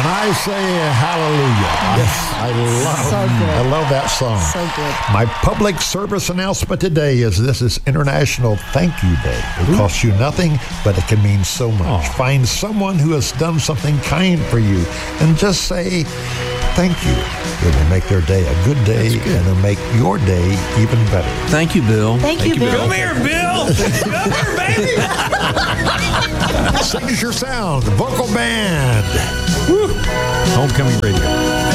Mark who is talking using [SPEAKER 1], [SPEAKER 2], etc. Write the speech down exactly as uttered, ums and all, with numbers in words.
[SPEAKER 1] And I say hallelujah. Yes. I love,
[SPEAKER 2] So good.
[SPEAKER 1] I love that song.
[SPEAKER 2] So good.
[SPEAKER 1] My public service announcement today is this is International Thank You Day. It costs you nothing, but it can mean so much. Find someone who has done something kind for you and just say thank you. It will make their day a good day, and it'll make your day even better.
[SPEAKER 3] Thank you, Bill.
[SPEAKER 2] Thank, you, Bill.
[SPEAKER 3] Come here, Bill. Come here, baby.
[SPEAKER 1] Signature Sound, the vocal band. Woo. Homecoming Radio.